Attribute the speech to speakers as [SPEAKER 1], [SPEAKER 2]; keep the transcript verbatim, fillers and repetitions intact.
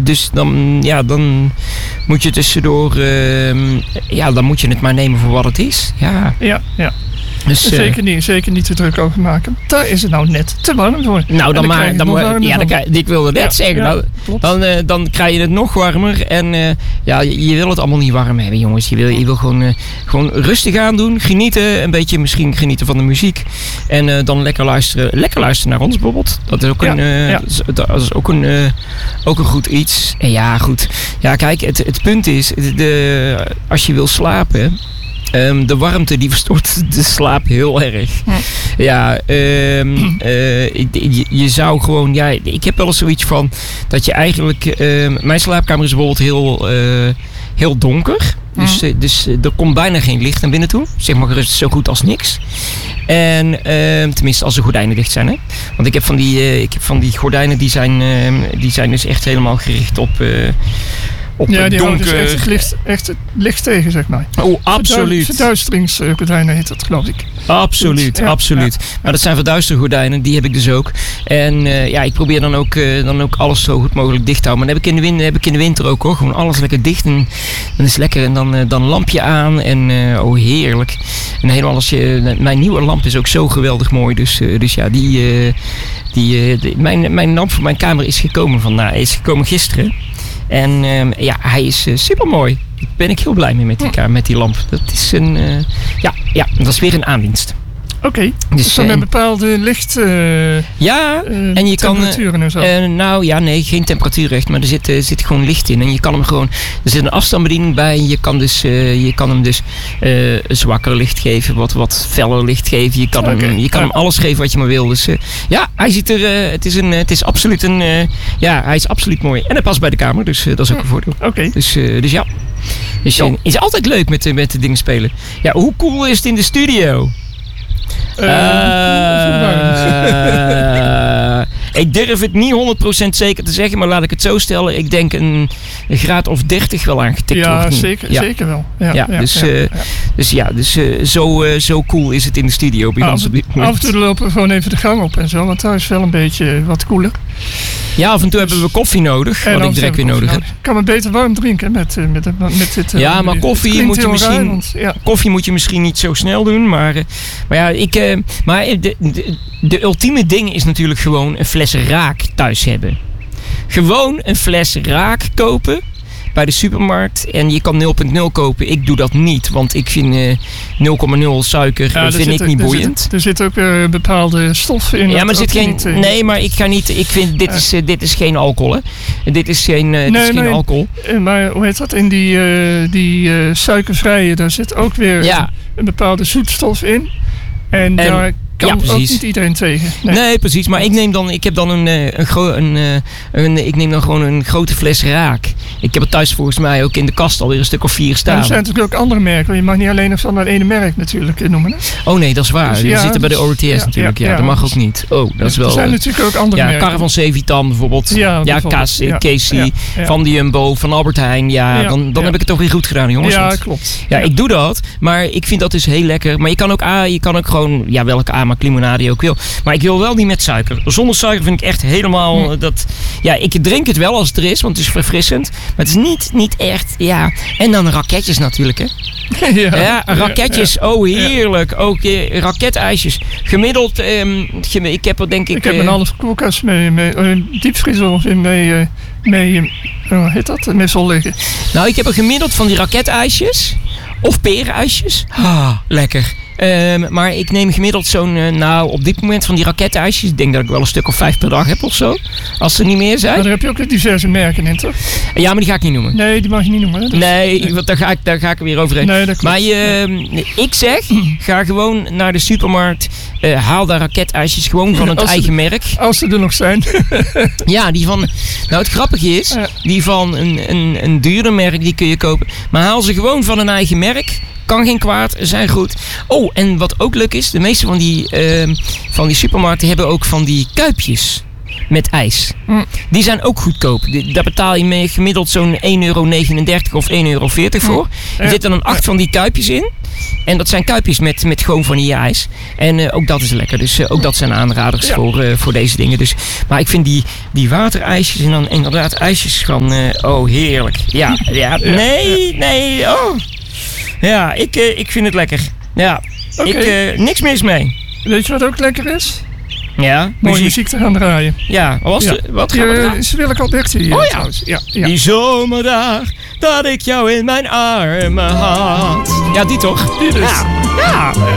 [SPEAKER 1] dus dan, ja, dan moet je tussendoor... Uh, ja, dan moet je het maar nemen voor wat het is. Ja,
[SPEAKER 2] ja. ja.
[SPEAKER 1] Dus,
[SPEAKER 2] zeker, uh, niet, zeker niet te druk over maken. Daar is het nou net te warm voor.
[SPEAKER 1] Nou, dan, dan maar... Dan maar ja, dan krijg, ik wilde net ja, zeggen. Ja, nou, dan, uh, dan krijg je het nog warmer. En uh, ja, je, je wil het allemaal niet warm hebben, jongens. Je wil, je wil gewoon, uh, gewoon rustig aan doen. Genieten. Een beetje misschien genieten van de muziek. En uh, dan lekker luisteren. Lekker luisteren naar ons bijvoorbeeld. Dat is ook, ja, een, uh, ja. dat is ook, een, uh, ook een goed iets. En ja, goed. Ja, kijk, het, het punt is... De, als je wil slapen... Um, de warmte die verstoort de slaap heel erg. Ja, ja um, uh, je, je zou gewoon... Ja, ik heb wel eens zoiets van... Dat je eigenlijk... Uh, mijn slaapkamer is bijvoorbeeld heel, uh, heel donker. Dus, uh, dus uh, er komt bijna geen licht naar binnen toe. Zeg maar gerust zo goed als niks. En uh, tenminste als de gordijnen dicht zijn. Hè? Want ik heb van die, uh, ik heb van die gordijnen... Die zijn, uh, die zijn dus echt helemaal gericht op... Uh, Op
[SPEAKER 2] ja, die
[SPEAKER 1] donker...
[SPEAKER 2] houden dus echt licht, echt licht tegen, zeg maar.
[SPEAKER 1] Oh, absoluut.
[SPEAKER 2] Verduisteringsgordijnen heet dat, geloof ik.
[SPEAKER 1] Absoluut, ja, absoluut. Ja. Maar dat zijn verduistergordijnen, die heb ik dus ook. En uh, ja, ik probeer dan ook, uh, dan ook alles zo goed mogelijk dicht te houden. Maar dat heb ik in de winter, heb ik in de winter ook hoor. Gewoon alles lekker dicht en dan is het lekker. En dan, uh, dan een lampje aan en uh, oh heerlijk. En helemaal als je... Mijn nieuwe lamp is ook zo geweldig mooi. Dus, uh, dus ja, die... Uh, die, uh, die mijn, mijn lamp voor mijn kamer is gekomen, van, nou, is gekomen gisteren. En uh, ja, hij is uh, super mooi. Daar ben ik heel blij mee met die, ja. met die lamp. Dat is een, uh, ja, ja, dat is weer een aanwinst.
[SPEAKER 2] Oké, okay. Dus, dus dan met bepaalde licht uh,
[SPEAKER 1] ja,
[SPEAKER 2] uh,
[SPEAKER 1] en je
[SPEAKER 2] temperaturen
[SPEAKER 1] kan,
[SPEAKER 2] en zo.
[SPEAKER 1] Uh, nou ja, nee, geen temperatuurrecht, maar er zit, uh, zit gewoon licht in. En je kan hem gewoon, er zit een afstandsbediening bij. Je kan, dus, uh, je kan hem dus uh, zwakker licht geven, wat, wat feller licht geven. Je kan, okay. hem, je kan ja. hem alles geven wat je maar wil. Dus uh, ja, hij ziet er, uh, het, is een, het is absoluut een, uh, ja, hij is absoluut mooi. En hij past bij de kamer, dus uh, dat is ook een voordeel.
[SPEAKER 2] Oké. Okay.
[SPEAKER 1] Dus, uh, dus ja, dus, uh, is altijd leuk met, uh, met de dingen spelen. Ja, hoe cool is het in de studio? Uh, uh, ik durf het niet honderd procent zeker te zeggen, maar laat ik het zo stellen. Ik denk een, een graad of dertig wel aangetikt
[SPEAKER 2] ja,
[SPEAKER 1] wordt.
[SPEAKER 2] Zeker, ja, zeker wel. Ja,
[SPEAKER 1] ja,
[SPEAKER 2] ja,
[SPEAKER 1] dus,
[SPEAKER 2] ja,
[SPEAKER 1] uh,
[SPEAKER 2] ja.
[SPEAKER 1] dus ja, dus uh, zo, uh, zo cool is het in de studio bij
[SPEAKER 2] af,
[SPEAKER 1] ons op dit moment.
[SPEAKER 2] Af en toe lopen we gewoon even de gang op en zo, want daar is wel een beetje wat koeler.
[SPEAKER 1] Ja, af en toe dus, hebben we koffie nodig, wat ik direct weer nodig heb. Ik
[SPEAKER 2] kan het beter warm drinken met, met, met, met dit.
[SPEAKER 1] Ja, maar koffie moet je misschien, raar, want, ja. koffie moet je misschien niet zo snel doen, maar, uh, maar ja, ik, uh, maar de, de, de ultieme ding is natuurlijk gewoon een fles raak thuis hebben. Gewoon een fles raak kopen bij de supermarkt. En je kan nul punt nul kopen. Ik doe dat niet, want ik vind uh, nul komma nul suiker ja, vind ik ook, niet boeiend.
[SPEAKER 2] Zit, er zit ook uh, bepaalde stof in.
[SPEAKER 1] Ja, maar zit geen. Niet, uh, nee, maar ik ga niet. Ik vind dit uh, is uh, dit is geen alcohol, hè? Dit is geen. Uh, nee, dit is geen nee, alcohol.
[SPEAKER 2] Maar hoe heet dat? In die uh, die uh, suikervrije, daar zit ook weer ja. een, een bepaalde zoetstof in. En, en daar kan ja, ook niet iedereen tegen.
[SPEAKER 1] Nee. nee, precies. Maar ik neem dan, ik heb dan een, een, gro- een, een, ik neem dan gewoon een grote fles raak. Ik heb het thuis volgens mij ook in de kast alweer een stuk of vier staan.
[SPEAKER 2] Ja, er zijn natuurlijk ook andere merken. Je mag niet alleen of van dat ene merk natuurlijk noemen. Hè?
[SPEAKER 1] Oh nee, dat is waar. Dus, ja, we zitten bij de O R T S ja, natuurlijk. Ja, ja, dat mag dus, ook niet. Oh, dat is wel.
[SPEAKER 2] Er zijn natuurlijk ook andere
[SPEAKER 1] ja,
[SPEAKER 2] merken.
[SPEAKER 1] Caravan Sevitan bijvoorbeeld. Ja, ja Kaas, ja, Casey, ja, ja. Van de Jumbo, van Albert Heijn. Ja, ja dan, dan ja. heb ik het toch weer goed gedaan, jongens.
[SPEAKER 2] Ja, klopt.
[SPEAKER 1] Ja, ja, ik doe dat. Maar ik vind dat dus heel lekker. Maar je kan ook, ah, je kan ook gewoon, ja, welke Amac limonade je ook wil. Maar ik wil wel niet met suiker. Zonder suiker vind ik echt helemaal hm. dat. Ja, ik drink het wel als het er is, want het is verfrissend. Maar het is niet, niet echt. Ja. En dan raketjes natuurlijk, hè? Ja, ja raketjes. Ja, ja. Oh, heerlijk. Ja. Ook eh, raketijsjes. Gemiddeld. Eh, gem, ik heb er denk ik.
[SPEAKER 2] Ik heb een half koelkast mee, mee een diepvriezer of mee, uh, mee uh, hoe heet dat? Mee zal liggen.
[SPEAKER 1] Nou, ik heb er gemiddeld van die raketijsjes of perenijsjes. Ah, lekker. Um, maar ik neem gemiddeld zo'n, uh, nou op dit moment van die raketijsjes. Ik denk dat ik wel een stuk of vijf per dag heb of zo. Als ze niet meer zijn.
[SPEAKER 2] Maar daar heb je ook diverse merken in, toch?
[SPEAKER 1] Ja, maar die ga ik niet noemen.
[SPEAKER 2] Nee, die mag je niet noemen. Hè? Dus,
[SPEAKER 1] nee, nee. Want daar, ga ik, daar ga ik er weer overheen. Nee, dat maar je, ik zeg, ga gewoon naar de supermarkt. Uh, haal daar raketijsjes gewoon van het als eigen
[SPEAKER 2] ze,
[SPEAKER 1] merk.
[SPEAKER 2] Als ze er nog zijn.
[SPEAKER 1] Ja, die van. Nou, het grappige is, ja. die van een, een, een duurder merk, die kun je kopen. Maar haal ze gewoon van een eigen merk. Kan geen kwaad, zijn goed. Oh, en wat ook leuk is, de meeste van die, uh, van die supermarkten hebben ook van die kuipjes. met ijs. Mm. Die zijn ook goedkoop. Die, daar betaal je mee gemiddeld zo'n één euro negenendertig of één euro veertig voor. Mm. Er zitten dan acht van die kuipjes in. En dat zijn kuipjes met, met gewoon vanille-ijs. En uh, ook dat is lekker. Dus uh, ook dat zijn aanraders ja. voor, uh, voor deze dingen. Dus, maar ik vind die, die waterijsjes en dan inderdaad ijsjes van... Uh, oh, heerlijk. Ja, ja, nee, nee. Oh. Ja, ik, uh, ik vind het lekker. Ja, okay. ik, uh, niks mis mee.
[SPEAKER 2] Weet je wat ook lekker is?
[SPEAKER 1] Ja,
[SPEAKER 2] mooie muziek, muziek te gaan draaien.
[SPEAKER 1] Ja, was ja. De, wat gaan we draaien?
[SPEAKER 2] Ze willen Alberti.
[SPEAKER 1] Oh ja. Ja, ja. Die zomerdag dat ik jou in mijn armen had. Ja, die toch?
[SPEAKER 2] Die dus.
[SPEAKER 1] Ja. ja.